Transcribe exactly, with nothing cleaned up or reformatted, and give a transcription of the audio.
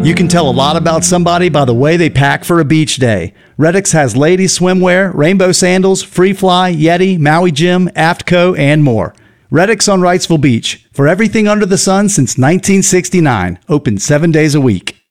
You can tell a lot about somebody by the way they pack for a beach day. Reddix has ladies swimwear, rainbow sandals, Free Fly, Yeti, Maui Jim, Aftco, and more. Reddix on Wrightsville Beach. For everything under the sun since nineteen sixty-nine. Open seven days a week.